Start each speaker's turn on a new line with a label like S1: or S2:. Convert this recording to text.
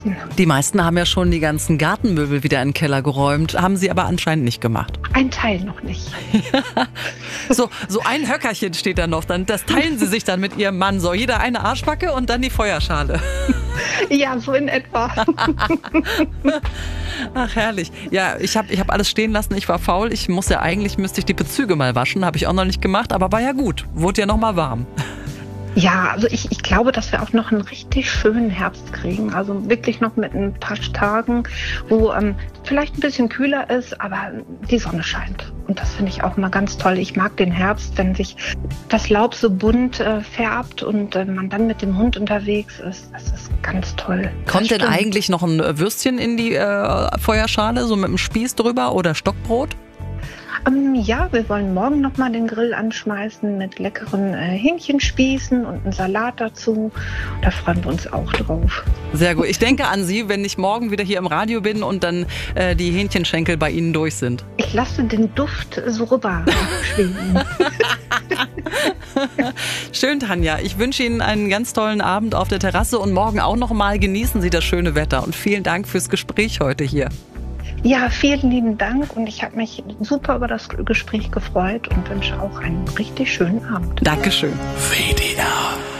S1: Die meisten haben ja schon die ganzen Gartenmöbel wieder in den Keller geräumt, haben sie aber anscheinend nicht gemacht.
S2: Ein Teil noch nicht.
S1: So ein Höckerchen steht da noch, das teilen sie sich dann mit ihrem Mann. So, jeder eine Arschbacke und dann die Feuerschale.
S2: Ja, so in etwa.
S1: Ach, herrlich. Ja, ich hab alles stehen lassen, ich war faul. Müsste ich die Bezüge mal waschen, habe ich auch noch nicht gemacht, aber war ja gut, wurde ja noch mal warm.
S2: Ja, also ich glaube, dass wir auch noch einen richtig schönen Herbst kriegen. Also wirklich noch mit ein paar Tagen, wo vielleicht ein bisschen kühler ist, aber die Sonne scheint. Und das finde ich auch mal ganz toll. Ich mag den Herbst, wenn sich das Laub so bunt färbt und man dann mit dem Hund unterwegs ist. Das ist ganz toll.
S1: Kommt denn eigentlich noch ein Würstchen in die Feuerschale, so mit dem Spieß drüber oder Stockbrot?
S2: Ja, wir wollen morgen noch mal den Grill anschmeißen mit leckeren Hähnchenspießen und einem Salat dazu. Da freuen wir uns auch drauf.
S1: Sehr gut. Ich denke an Sie, wenn ich morgen wieder hier im Radio bin und dann die Hähnchenschenkel bei Ihnen durch sind.
S2: Ich lasse den Duft so rüber schweben.
S1: Schön, Tanja. Ich wünsche Ihnen einen ganz tollen Abend auf der Terrasse und morgen auch noch mal genießen Sie das schöne Wetter. Und vielen Dank fürs Gespräch heute hier.
S2: Ja, vielen lieben Dank und ich habe mich super über das Gespräch gefreut und wünsche auch einen richtig schönen Abend.
S1: Dankeschön.
S3: WDR